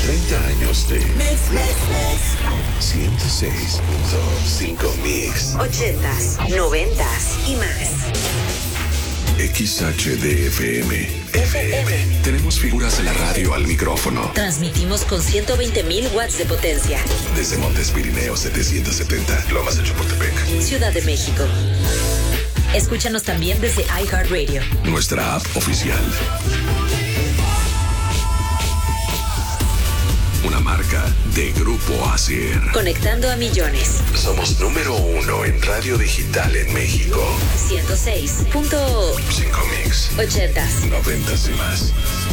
30 años de 106.5 Mix. 80s, 90s y más. XHDFM. FM. Tenemos figuras de la radio al micrófono. Transmitimos con 120,000 watts de potencia. Desde Montes Pirineos 770, Lomas de Chapultepec, Ciudad de México. Escúchanos también desde iHeartRadio. Nuestra app oficial. Una marca de Grupo Asier. Conectando a millones. Somos número 1 en radio digital en México. 106.5 Mix. 80s. 90s y más.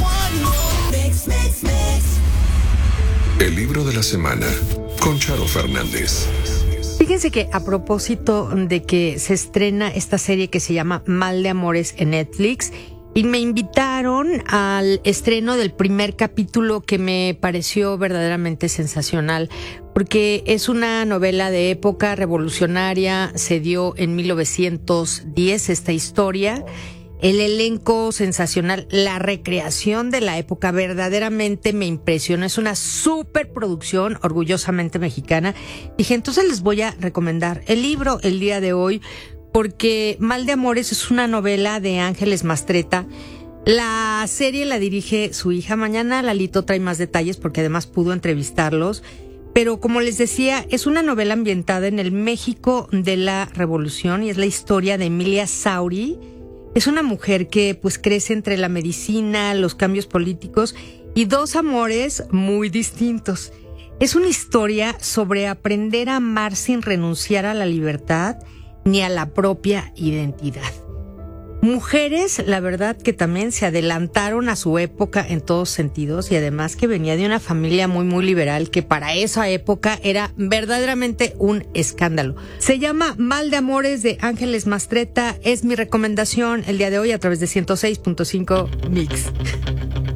El libro de la semana con Charo Fernández. Fíjense que a propósito de que se estrena esta serie que se llama Mal de Amores en Netflix, y me invitaron al estreno del primer capítulo, que me pareció verdaderamente sensacional, porque es una novela de época revolucionaria. Se dio en 1910 esta historia. El elenco sensacional, la recreación de la época verdaderamente me impresionó. Es una superproducción orgullosamente mexicana. Dije, entonces les voy a recomendar el libro el día de hoy, porque Mal de Amores es una novela de Ángeles Mastretta. La serie la dirige su hija. Mañana Lalito trae más detalles porque además pudo entrevistarlos. Pero como les decía, es una novela ambientada en el México de la Revolución y es la historia de Emilia Sauri. Es una mujer que pues crece entre la medicina, los cambios políticos y dos amores muy distintos. Es una historia sobre aprender a amar sin renunciar a la libertad ni a la propia identidad. Mujeres, la verdad, que también se adelantaron a su época en todos sentidos, y además que venía de una familia muy, muy liberal, que para esa época era verdaderamente un escándalo. Se llama Mal de Amores de Ángeles Mastretta. Es mi recomendación el día de hoy a través de 106.5 Mix.